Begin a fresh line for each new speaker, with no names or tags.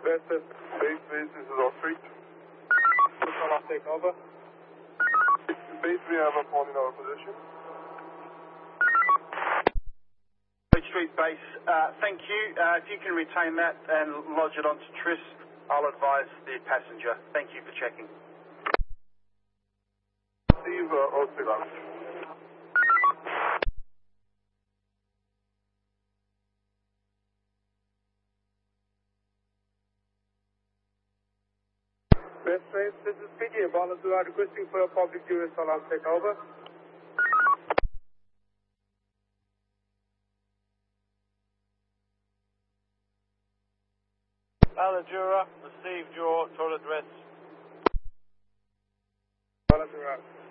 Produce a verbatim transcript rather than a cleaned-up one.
Base, base, base, this is all street. I'll take over. Base, we have a phone in our position.
Street base, uh, thank you. Uh, if you can retain that and lodge it onto Tris, I'll advise the passenger. Thank you for checking.
Steve, uh, oh, cigar. Best race, this is P G. Ballers who are requesting for a public U S alarm takeover.
Aladura, received your total address.
Ballers who are.